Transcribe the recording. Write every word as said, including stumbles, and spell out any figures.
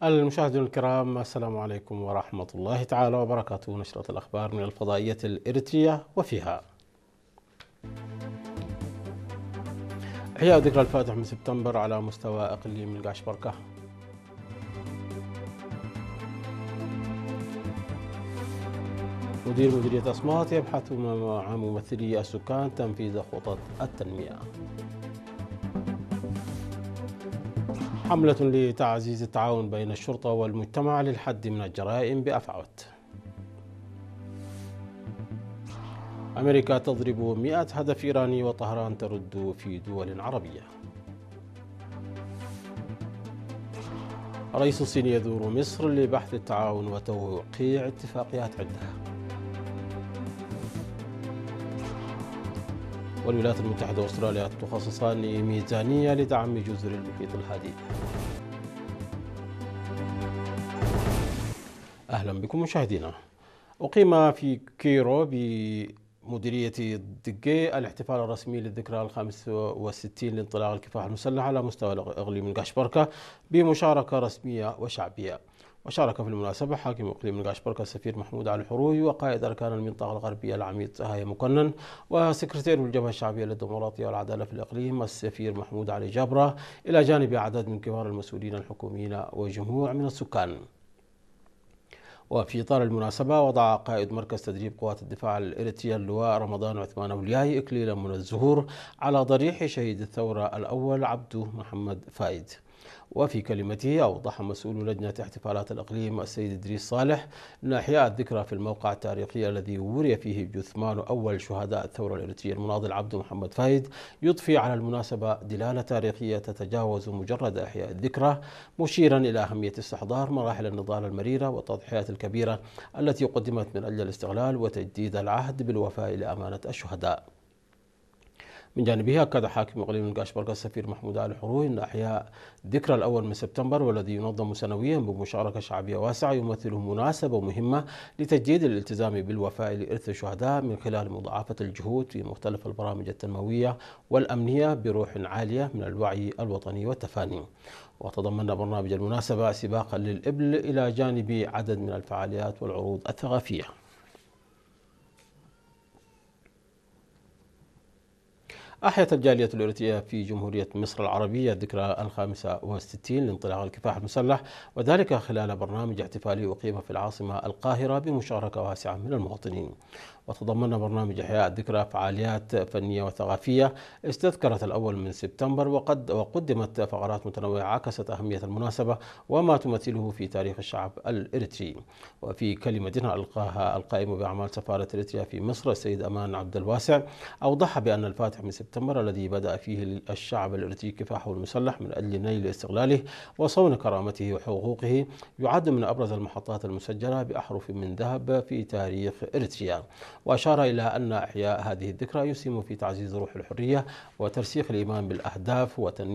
المشاهدون الكرام، السلام عليكم ورحمة الله تعالى وبركاته. نشرة الأخبار من الفضائية الإريترية وفيها إحياء ذكرى الفاتح من سبتمبر على مستوى إقليم القاشبركة. مدير مديرية أصمات يبحث مع ممثلي السكان تنفيذ خطط التنمية. حملة لتعزيز التعاون بين الشرطة والمجتمع للحد من الجرائم بأفعوت. أمريكا تضرب مئة هدف إيراني وطهران ترد في دول عربية. الرئيس الصيني يزور مصر لبحث التعاون وتوقيع اتفاقيات عدة. والولايات المتحدة وأستراليا تخصصان ميزانية لدعم جزر المحيط الهادئ. أهلا بكم مشاهدينا. أقيم في كيرو بمديرية دقي الاحتفال الرسمي للذكرى الخامس والستين لانطلاق الكفاح المسلح على مستوى إقليم القاشبركة بمشاركة رسمية وشعبية. وشارك في المناسبة حاكم إقليم القاشبركة السفير محمود علي الحروي وقائد أركان المنطقة الغربية العميد هاي مكنن وسكرتير الجبهة الشعبية للديمقراطية والعدالة في الإقليم السفير محمود علي جابرة، إلى جانب عدد من كبار المسؤولين الحكوميين وجموع من السكان. وفي إطار المناسبة وضع قائد مركز تدريب قوات الدفاع الإريترية اللواء رمضان عثمان أولياي إكليلا من الزهور على ضريح شهيد الثورة الأول عبده محمد فايد. وفي كلمته أوضح مسؤول لجنة احتفالات الإقليم السيد إدريس صالح أن إحياء الذكرى في الموقع التاريخي الذي وري فيه جثمان أول شهداء الثورة الإريترية المناضل عبده محمد فايد يضفي على المناسبة دلالة تاريخية تتجاوز مجرد إحياء الذكرى، مشيرا إلى أهمية استحضار مراحل النضال المريرة والتضحيات الكبيرة التي قدمت من أجل الاستقلال وتجديد العهد بالوفاء لأمانة الشهداء. من جانبه أكد حاكم إقليم القاشبركة السفير محمود علي الحروي أن إحياء ذكرى الأول من سبتمبر والذي ينظم سنويا بمشاركة شعبية واسعة يمثل مناسبة مهمة لتجديد الالتزام بالوفاء لإرث الشهداء من خلال مضاعفة الجهود في مختلف البرامج التنموية والأمنية بروح عالية من الوعي الوطني والتفاني. وتضمن برنامج المناسبة سباقا للإبل إلى جانب عدد من الفعاليات والعروض الثقافية. أحيت الجالية الإريترية في جمهورية مصر العربية الذكرى الخامسة والستين لانطلاق الكفاح المسلح، وذلك خلال برنامج احتفالي أقيم في العاصمة القاهرة بمشاركة واسعة من المواطنين. وتضمن برنامج إحياء الذكرى فعاليات فنية وثقافية استذكرت الأول من سبتمبر، وقد وقدمت فقرات متنوعة عكست أهمية المناسبة وما تمثله في تاريخ الشعب الإريتري. وفي كلمة ألقاها القائم بأعمال سفارة إريتريا في مصر السيد أمان عبد الواسع، أوضح بأن الفاتح من سبتمبر الذي بدأ فيه الشعب الإريتري كفاحه المسلح من أجل نيل استقلاله وصون كرامته وحقوقه يعد من أبرز المحطات المسجلة بأحرف من ذهب في تاريخ إريتريا. وأشار إلى أن إحياء هذه الذكرى يسهم في تعزيز روح الحرية وترسيخ الإيمان بالأهداف وتنمية